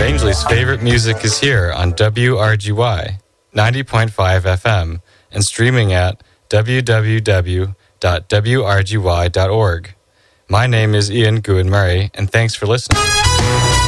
Rangeley's favorite music is here on WRGY 90.5 FM and streaming at www.wrgy.org. My name is Ian Gouin Murray, and thanks for listening.